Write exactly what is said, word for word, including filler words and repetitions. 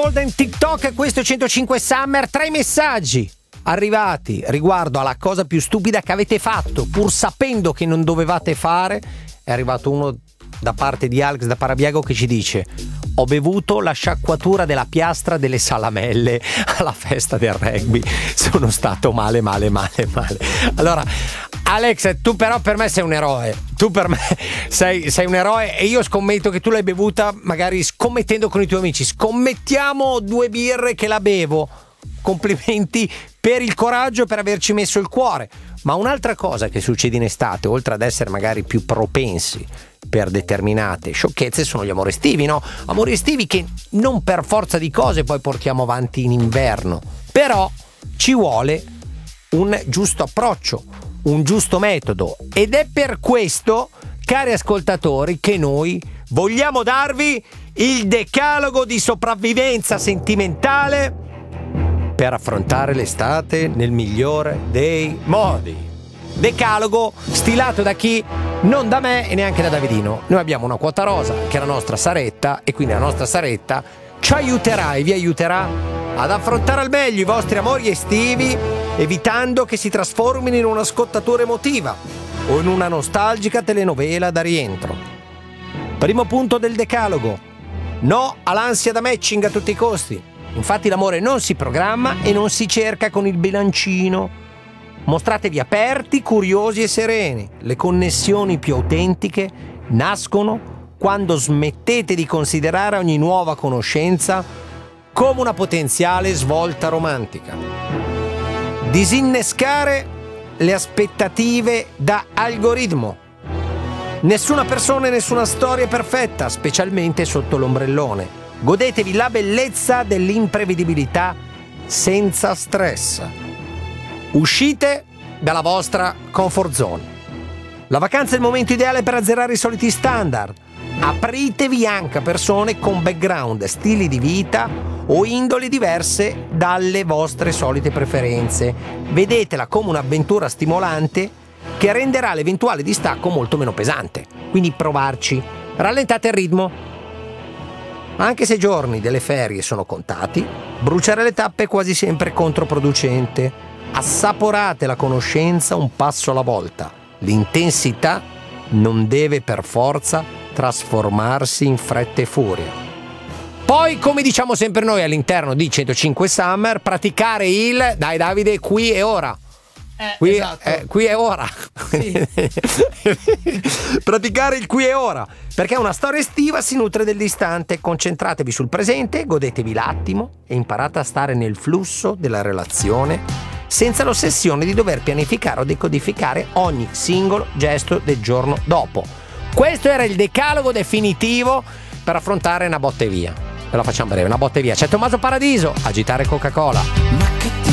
Golden TikTok, questo è centocinque Summer. Tre messaggi arrivati riguardo alla cosa più stupida che avete fatto, pur sapendo che non dovevate fare. È arrivato uno da parte di Alex da Parabiago che ci dice: ho bevuto la sciacquatura della piastra delle salamelle alla festa del rugby, sono stato male male male male. Allora Alex, tu però per me sei un eroe, tu per me sei, sei un eroe, e io scommetto che tu l'hai bevuta magari scommettendo con i tuoi amici. Scommettiamo due birre che la bevo. Complimenti per il coraggio e per averci messo il cuore. Ma un'altra cosa che succede in estate, oltre ad essere magari più propensi per determinate sciocchezze, sono gli amori estivi, no? Amori estivi che non per forza di cose poi portiamo avanti in inverno, però ci vuole un giusto approccio, un giusto metodo, ed è per questo, cari ascoltatori, che noi vogliamo darvi il decalogo di sopravvivenza sentimentale per affrontare l'estate nel migliore dei modi. Decalogo stilato da chi? Non da me e neanche da Davidino. Noi abbiamo una quota rosa che è la nostra Saretta, e quindi la nostra Saretta ci aiuterà e vi aiuterà ad affrontare al meglio i vostri amori estivi, evitando che si trasformino in una scottatura emotiva o in una nostalgica telenovela da rientro. Primo punto del decalogo: no all'ansia da matching a tutti i costi. Infatti l'amore non si programma e non si cerca con il bilancino. Mostratevi aperti, curiosi e sereni. Le connessioni più autentiche nascono quando smettete di considerare ogni nuova conoscenza come una potenziale svolta romantica. Disinnescare le aspettative da algoritmo. Nessuna persona e nessuna storia è perfetta, specialmente sotto l'ombrellone. Godetevi la bellezza dell'imprevedibilità senza stress. Uscite dalla vostra comfort zone. La vacanza è il momento ideale per azzerare i soliti standard. Apritevi anche a persone con background, stili di vita o indoli diverse dalle vostre solite preferenze. Vedetela come un'avventura stimolante che renderà l'eventuale distacco molto meno pesante. Quindi provarci. Rallentate il ritmo. Anche se i giorni delle ferie sono contati, bruciare le tappe è quasi sempre controproducente. Assaporate la conoscenza un passo alla volta. L'intensità non deve per forza trasformarsi in fretta e furia. Poi, come diciamo sempre noi all'interno di centocinque Summer, praticare il dai Davide, qui e ora. Eh, qui, esatto. eh, qui e ora. Sì. Praticare il qui e ora, perché una storia estiva si nutre dell'istante. Concentratevi sul presente, godetevi l'attimo e imparate a stare nel flusso della relazione senza l'ossessione di dover pianificare o decodificare ogni singolo gesto del giorno dopo. Questo era il decalogo definitivo per affrontare una botte via. Ve la facciamo breve, una botte via. C'è Tommaso Paradiso, Agitare Coca-Cola.